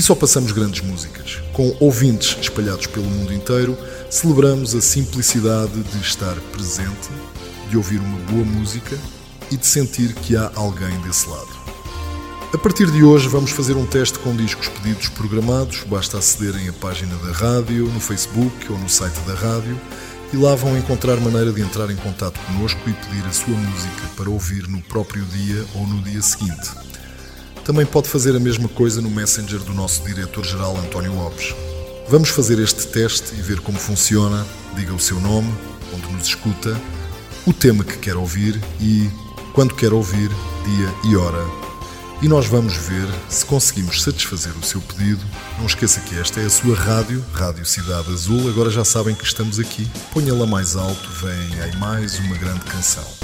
Aqui só passamos grandes músicas. Com ouvintes espalhados pelo mundo inteiro, celebramos a simplicidade de estar presente, de ouvir uma boa música e de sentir que há alguém desse lado. A partir de hoje vamos fazer um teste com discos pedidos programados. Basta acederem à página da rádio, no Facebook ou no site da rádio e lá vão encontrar maneira de entrar em contato connosco e pedir a sua música para ouvir no próprio dia ou no dia seguinte. Também pode fazer a mesma coisa no Messenger do nosso diretor-geral António Lopes. Vamos fazer este teste e ver como funciona. Diga o seu nome, onde nos escuta, o tema que quer ouvir e, quando quer ouvir, dia e hora. E nós vamos ver se conseguimos satisfazer o seu pedido. Não esqueça que esta é a sua rádio, Rádio Cidade Azul. Agora já sabem que estamos aqui. Ponha-la mais alto, vem aí mais uma grande canção.